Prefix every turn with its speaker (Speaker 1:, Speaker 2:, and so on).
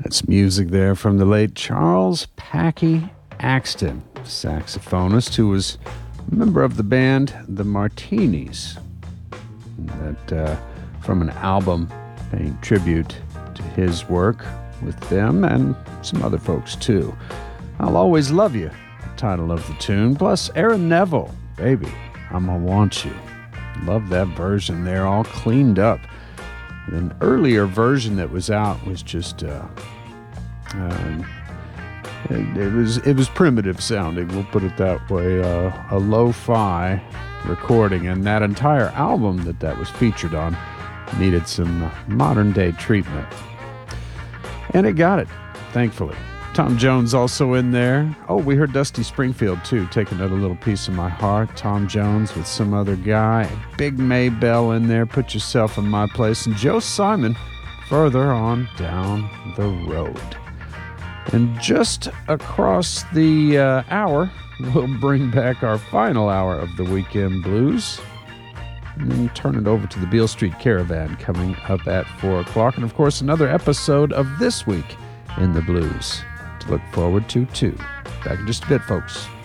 Speaker 1: It's music there from the late Charles Packy Axton, saxophonist who was a member of the band The Martinis. That from an album paying tribute to his work with them and some other folks too. I'll Always Love You, the title of the tune, plus Aaron Neville, Baby, I'ma Want You. Love that version there, all cleaned up. An earlier version that was out was just it was primitive sounding, we'll put it that way, a lo-fi recording, and that entire album that was featured on needed some modern day treatment, and it got it, thankfully. Tom Jones also in there. Oh, we heard Dusty Springfield too, taking out a little piece of my heart. Tom Jones with some other guy. Big Maybell in there, Put Yourself in My Place. And Joe Simon, Further On Down the Road. And just across the hour, we'll bring back our final hour of the Weekend Blues. And then turn it over to the Beale Street Caravan coming up at 4 o'clock. And of course, another episode of This Week in the Blues to look forward to too. Back in just a bit, folks.